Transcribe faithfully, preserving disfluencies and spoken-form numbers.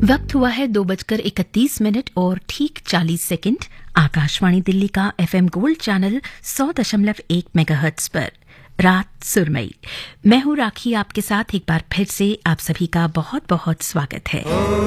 वक्त हुआ है दो बजकर इकतीस मिनट और ठीक चालीस सेकंड। आकाशवाणी दिल्ली का एफएम गोल्ड चैनल सौ दशमलव एक मेगाहर्ट्ज पर रात सुरमई। मैं हूं राखी, आपके साथ एक बार फिर से आप सभी का बहुत बहुत स्वागत है।